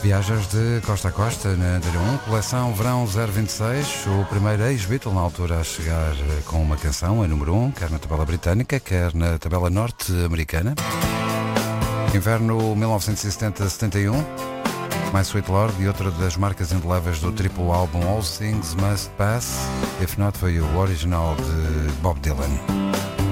Viajas de costa a costa na Antena 1, coleção Verão 026, o primeiro ex-Beatle na altura a chegar com uma canção a número 1, quer na tabela britânica, quer na tabela norte-americana. Inverno 1970-71, My Sweet Lord e outra das marcas indeléveis do triplo álbum All Things Must Pass, If Not For You, o original de Bob Dylan.